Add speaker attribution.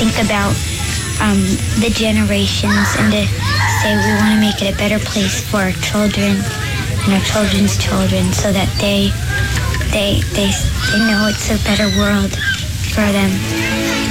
Speaker 1: think about the generations and to say we want to make it a better place for our children and our children's children, so that they know it's a better world for them.